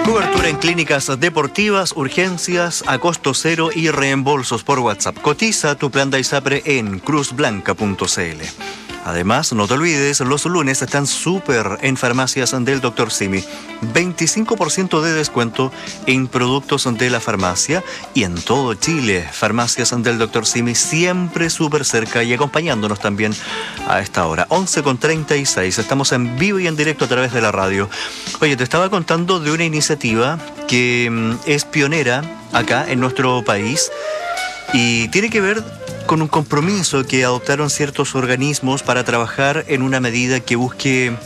Cobertura en clínicas deportivas, urgencias a costo cero y reembolsos por WhatsApp. Cotiza tu plan de ISAPRE en cruzblanca.cl. Además, no te olvides, los lunes están súper en farmacias del Dr. Simi. 25% de descuento en productos de la farmacia y en todo Chile. Farmacias del Dr. Simi siempre súper cerca y acompañándonos también a esta hora. 11:36. Estamos en vivo y en directo a través de la radio. Oye, te estaba contando de una iniciativa que es pionera acá en nuestro país y tiene que ver con un compromiso que adoptaron ciertos organismos para trabajar en una medida que busque,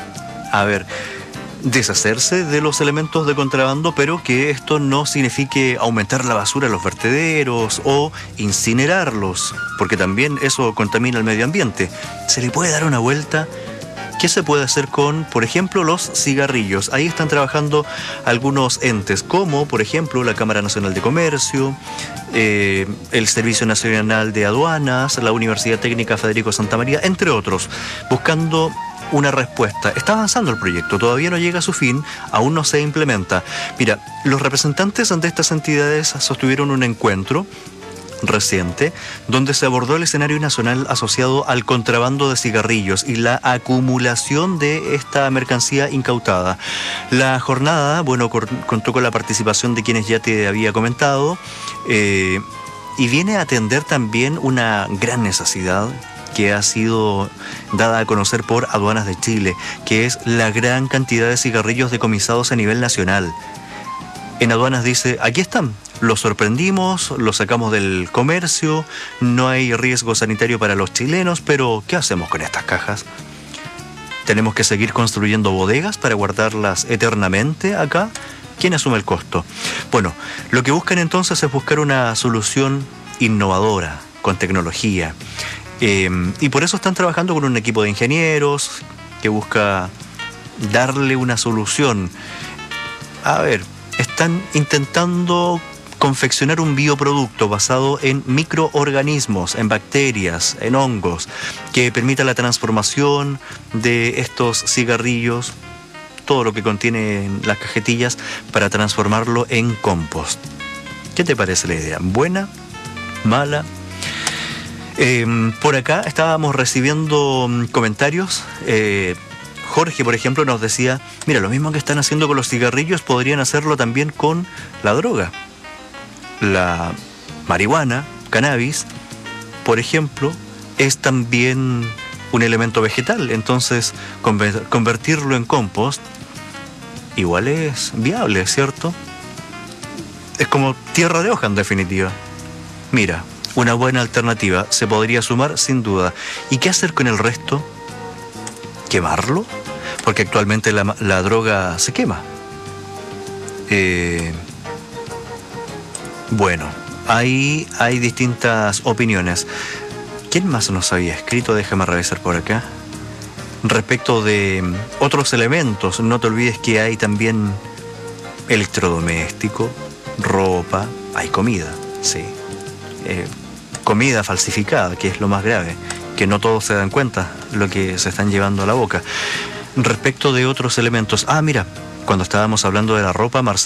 deshacerse de los elementos de contrabando, pero que esto no signifique aumentar la basura en los vertederos o incinerarlos, porque también eso contamina el medio ambiente. Se le puede dar una vuelta. ¿Qué se puede hacer con, por ejemplo, los cigarrillos? Ahí están trabajando algunos entes, como, por ejemplo, la Cámara Nacional de Comercio, el Servicio Nacional de Aduanas, la Universidad Técnica Federico Santa María, entre otros, buscando una respuesta. Está avanzando el proyecto, todavía no llega a su fin, aún no se implementa. Mira, los representantes de estas entidades sostuvieron un encuentro reciente, donde se abordó el escenario nacional asociado al contrabando de cigarrillos y la acumulación de esta mercancía incautada. La jornada, contó con la participación de quienes ya te había comentado, y viene a atender también una gran necesidad que ha sido dada a conocer por Aduanas de Chile, que es la gran cantidad de cigarrillos decomisados a nivel nacional. En Aduanas dice, aquí están, los sorprendimos, los sacamos del comercio, no hay riesgo sanitario para los chilenos, pero ¿qué hacemos con estas cajas? ¿Tenemos que seguir construyendo bodegas para guardarlas eternamente acá? ¿Quién asume el costo? Bueno, lo que buscan entonces es buscar una solución innovadora, con tecnología. Y por eso están trabajando con un equipo de ingenieros que busca darle una solución. Están intentando confeccionar un bioproducto basado en microorganismos, en bacterias, en hongos, que permita la transformación de estos cigarrillos, todo lo que contienen las cajetillas, para transformarlo en compost. ¿Qué te parece la idea? ¿Buena? ¿Mala? Por acá estábamos recibiendo comentarios. Jorge, por ejemplo, nos decía, mira, lo mismo que están haciendo con los cigarrillos podrían hacerlo también con la droga. La marihuana, cannabis, por ejemplo, es también un elemento vegetal. Entonces, convertirlo en compost igual es viable, ¿cierto? Es como tierra de hoja, en definitiva. Mira, una buena alternativa se podría sumar sin duda. ¿Y qué hacer con el resto? ¿Quemarlo? Porque actualmente la droga se quema. Ahí hay distintas opiniones. ¿Quién más nos había escrito? Déjame revisar por acá. Respecto de otros elementos, no te olvides que hay también electrodoméstico, ropa, hay comida, sí. Comida falsificada, que es lo más grave, que no todos se dan cuenta lo que se están llevando a la boca. Respecto de otros elementos, mira, cuando estábamos hablando de la ropa, Marcelo